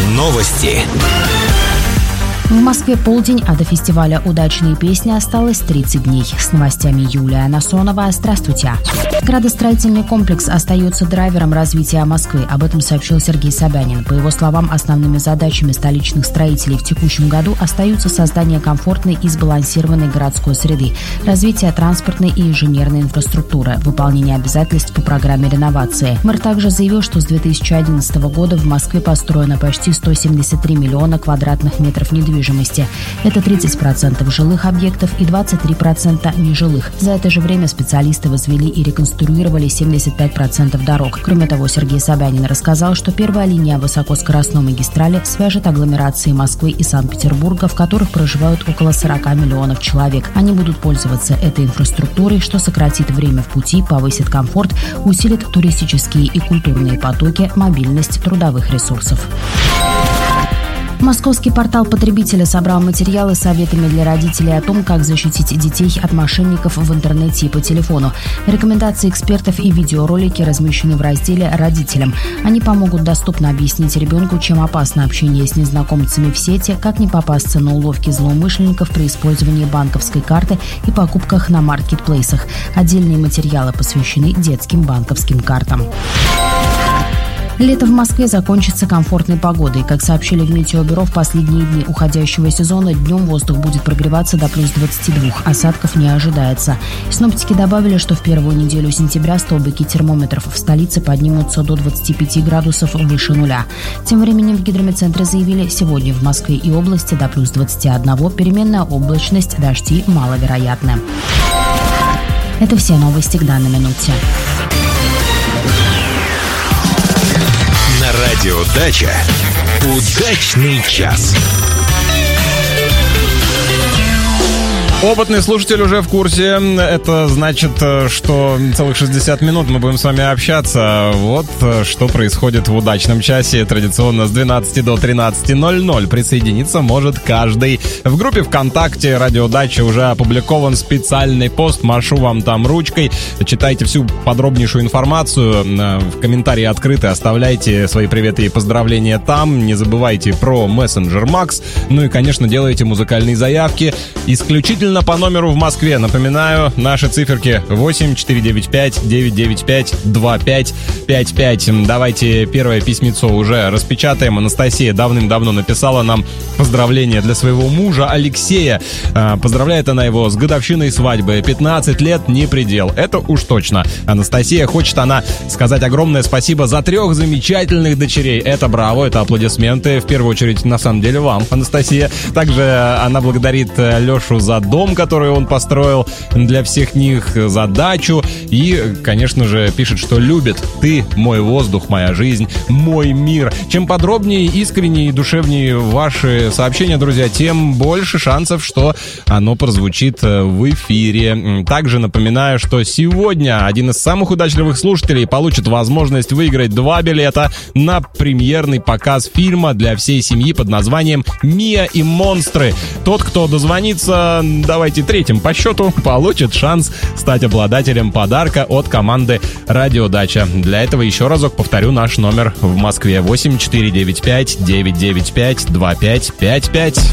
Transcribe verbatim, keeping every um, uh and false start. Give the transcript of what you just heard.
Новости. В Москве полдень, а до фестиваля «Удачные песни» осталось тридцать дней. С новостями Юлия Насонова. Здравствуйте. Градостроительный комплекс остается драйвером развития Москвы. Об этом сообщил Сергей Собянин. По его словам, основными задачами столичных строителей в текущем году остаются создание комфортной и сбалансированной городской среды, развитие транспортной и инженерной инфраструктуры, выполнение обязательств по программе реновации. Мэр также заявил, что с две тысячи одиннадцатого года в Москве построено почти сто семьдесят три миллиона квадратных метров недвижимости. Это тридцать процентов жилых объектов и двадцать три процента нежилых. За это же время специалисты возвели и реконструировали семьдесят пять процентов дорог. Кроме того, Сергей Собянин рассказал, что первая линия высокоскоростной магистрали свяжет агломерации Москвы и Санкт-Петербурга, в которых проживают около сорок миллионов человек. Они будут пользоваться этой инфраструктурой, что сократит время в пути, повысит комфорт, усилит туристические и культурные потоки, мобильность трудовых ресурсов. Московский портал потребителя собрал материалы с советами для родителей о том, как защитить детей от мошенников в интернете и по телефону. Рекомендации экспертов и видеоролики размещены в разделе «Родителям». Они помогут доступно объяснить ребенку, чем опасно общение с незнакомцами в сети, как не попасться на уловки злоумышленников при использовании банковской карты и покупках на маркетплейсах. Отдельные материалы посвящены детским банковским картам. Лето в Москве закончится комфортной погодой. Как сообщили в Метеобюро, в последние дни уходящего сезона днем воздух будет прогреваться до плюс двадцати двух. Осадков не ожидается. Синоптики добавили, что в первую неделю сентября столбики термометров в столице поднимутся до двадцати пяти градусов выше нуля. Тем временем в гидрометцентре заявили, сегодня в Москве и области до плюс двадцати одного, переменная облачность, дожди маловероятны. Это все новости к данной минуте. На радио «Дача» удачный час. Опытный слушатель уже в курсе. Это значит, что целых шестьдесят минут мы будем с вами общаться. Вот что происходит в удачном часе. Традиционно с двенадцати до тринадцати ноль-ноль присоединиться может каждый. В группе ВКонтакте «Радио Дача» уже опубликован специальный пост. Машу вам там ручкой. Читайте всю подробнейшую информацию. В комментарии открыты. Оставляйте свои приветы и поздравления там. Не забывайте про мессенджер Макс. Ну и, конечно, делайте музыкальные заявки. Исключительно по номеру в Москве. Напоминаю, наши циферки восемь четыре девять пять девять девять пять два пять пять пять. Давайте первое письмецо уже распечатаем. Анастасия давным-давно написала нам поздравления для своего мужа Алексея. Поздравляет она его с годовщиной свадьбы. пятнадцать лет не предел. Это уж точно. Анастасия хочет она сказать огромное спасибо за трех замечательных дочерей. Это браво, это аплодисменты. В первую очередь, на самом деле, вам, Анастасия. Также она благодарит Лешу за дом, который он построил для всех них, за дачу. И, конечно же, пишет, что любит. Ты мой воздух, моя жизнь, мой мир. Чем подробнее, искреннее и душевнее ваши сообщения, друзья, тем больше шансов, что оно прозвучит в эфире. Также напоминаю, что сегодня один из самых удачливых слушателей получит возможность выиграть два билета на премьерный показ фильма для всей семьи под названием «Мия и монстры». Тот, кто дозвонится, давайте третьим по счету, получит шанс стать обладателем подарка от команды «Радио Дача». Для этого еще разок повторю наш номер в Москве: восемь четыре девять пять девять девять пять два пять пять пять.